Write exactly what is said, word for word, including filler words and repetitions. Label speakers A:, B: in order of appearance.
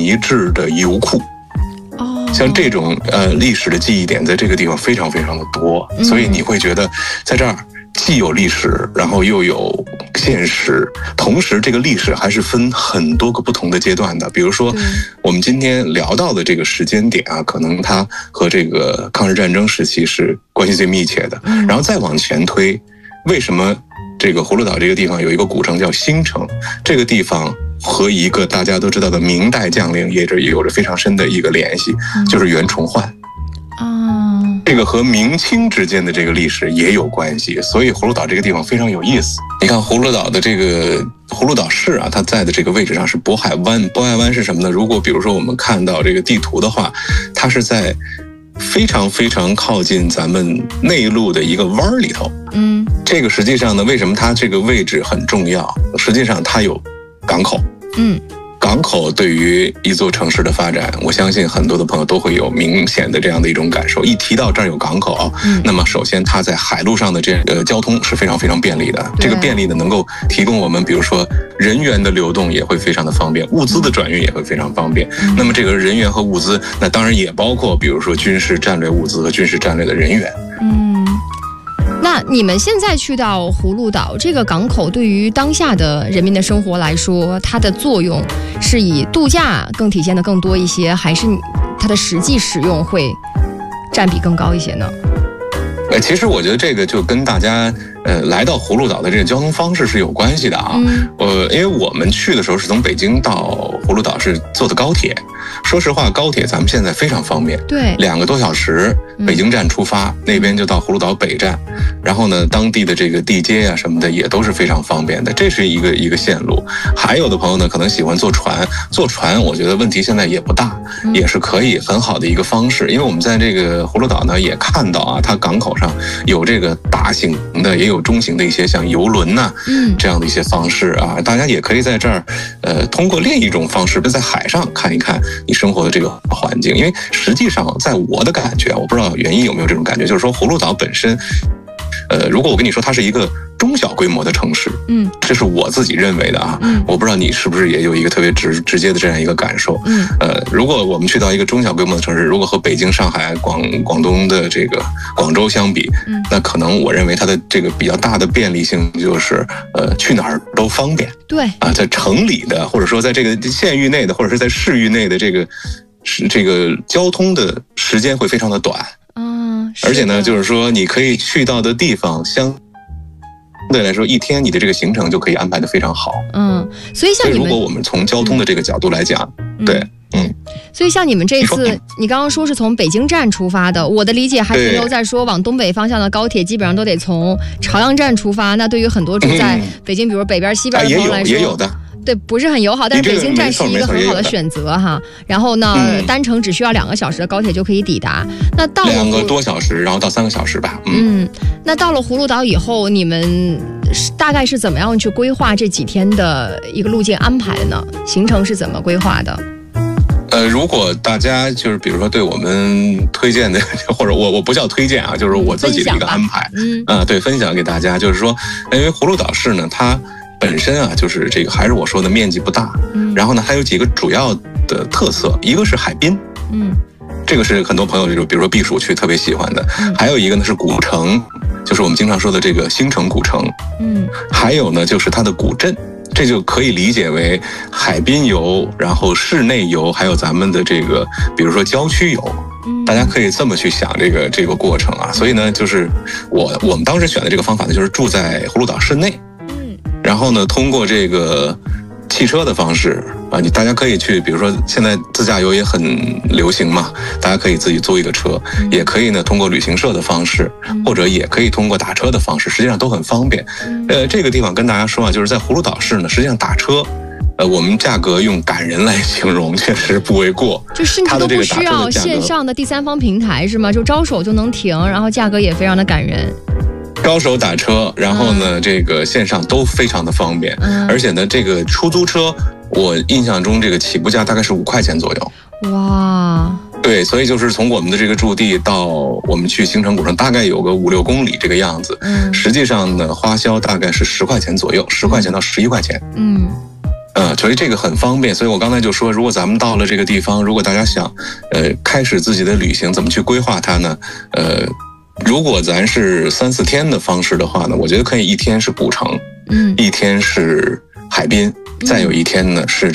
A: 泥质的油库。像这种呃历史的记忆点，在这个地方非常非常的多，所以你会觉得在这儿既有历史，然后又有现实，同时这个历史还是分很多个不同的阶段的。比如说我们今天聊到的这个时间点啊，可能它和这个抗日战争时期是关系最密切的。然后再往前推，为什么这个葫芦岛这个地方有一个古城叫新城？这个地方和一个大家都知道的明代将领也有着非常深的一个联系，就是袁崇焕。啊，这个和明清之间的这个历史也有关系，所以葫芦岛这个地方非常有意思。你看葫芦岛的这个葫芦岛市啊，它在的这个位置上是渤海湾。渤海湾是什么呢？如果比如说我们看到这个地图的话，它是在非常非常靠近咱们内陆的一个湾里头。嗯，这个实际上呢，为什么它这个位置很重要？实际上它有港口。嗯，港口对于一座城市的发展，我相信很多的朋友都会有明显的这样的一种感受。一提到这儿有港口，嗯，那么首先它在海路上的这个交通是非常非常便利的。这个便利呢，能够提供我们比如说人员的流动也会非常的方便，物资的转运也会非常方便。嗯，那么这个人员和物资，那当然也包括比如说军事战略物资和军事战略的人员。
B: 嗯，那你们现在去到葫芦岛这个港口，对于当下的人民的生活来说，它的作用是以度假更体现的更多一些，还是它的实际使用会占比更高一些呢？
A: 呃，其实我觉得这个就跟大家呃来到葫芦岛的这个交通方式是有关系的啊。嗯，呃，因为我们去的时候是从北京到葫芦岛是坐的高铁。说实话，高铁咱们现在非常方便，对，两个多小时，北京站出发，嗯，那边就到葫芦岛北站，然后呢，当地的这个地接呀，啊，什么的也都是非常方便的，这是一个一个线路。还有的朋友呢，可能喜欢坐船，坐船我觉得问题现在也不大，嗯，也是可以很好的一个方式。因为我们在这个葫芦岛呢也看到啊，它港口上有这个大型的，也有中型的一些像游轮呐，啊，嗯，这样的一些方式啊，大家也可以在这儿，呃，通过另一种方式，在海上看一看你生活的这个环境。因为实际上在我的感觉，我不知道袁一有没有这种感觉，就是说葫芦岛本身呃，如果我跟你说它是一个中小规模的城市，嗯，这是我自己认为的啊，嗯，我不知道你是不是也有一个特别直直接的这样一个感受，嗯，呃，如果我们去到一个中小规模的城市，如果和北京、上海、广广东的这个广州相比，嗯，那可能我认为它的这个比较大的便利性就是，呃，去哪儿都方便，对，啊，在城里的或者说在这个县域内的或者是在市域内的这个是这个交通的时间会非常的短。嗯，而且呢，就是说你可以去到的地方，相对来说，一天你的这个行程就可以安排得非常好。嗯，所以像你们，如果我们从交通的这个角度来讲，嗯、对，嗯，
B: 所以像你们这次，你, 你刚刚说是从北京站出发的，我的理解还停留在说往东北方向的高铁基本上都得从朝阳站出发。那对于很多住在北京，嗯、比如北边、西边的朋友来说，
A: 也有的。
B: 对，不是很友好，但是北京站是一个很好的选择哈。然后呢，嗯、单程只需要两个小时的高铁就可以抵达。那到了
A: 两个多小时，然后到三个小时吧。
B: 嗯，嗯那到了葫芦岛以后，你们大概是怎么样去规划这几天的一个路径安排的呢？行程是怎么规划的？
A: 呃，如果大家就是比如说对我们推荐的，或者我我不叫推荐啊，就是我自己的一个安排，嗯啊、呃，对，分享给大家，就是说，因为葫芦岛市呢，它本身啊，就是这个还是我说的面积不大，嗯，然后呢，还有几个主要的特色，一个是海滨，嗯，这个是很多朋友就比如说避暑区特别喜欢的，嗯，还有一个呢是古城，就是我们经常说的这个新城古城，嗯，还有呢就是它的古镇，这就可以理解为海滨游，然后室内游，还有咱们的这个比如说郊区游。大家可以这么去想这个这个过程啊，所以呢，就是我我们当时选的这个方法呢，就是住在葫芦岛市内。然后呢，通过这个汽车的方式啊，你大家可以去，比如说现在自驾游也很流行嘛，大家可以自己租一个车，嗯、也可以呢通过旅行社的方式，嗯、或者也可以通过打车的方式，实际上都很方便。嗯、呃，这个地方跟大家说啊，就是在葫芦岛市呢，实际上打车。呃，我们价格用感人来形容，确实不为过。
B: 就甚至都不需要线上的第三方平台是吗？就招手就能停，然后价格也非常的感人。
A: 招手打车，然后呢，嗯、这个线上都非常的方便，嗯、而且呢，这个出租车，我印象中这个起步价大概是五块钱左右。哇！对，所以就是从我们的这个驻地到我们去新城古城，大概有个五六公里这个样子。嗯，实际上呢，花销大概是十块钱左右，十块钱到十一块钱。嗯。 呃，所以这个很方便。所以我刚才就说，如果咱们到了这个地方，如果大家想，呃，开始自己的旅行，怎么去规划它呢？呃，如果咱是三四天的方式的话呢，我觉得可以一天是古城，嗯，一天是海滨，再有一天呢是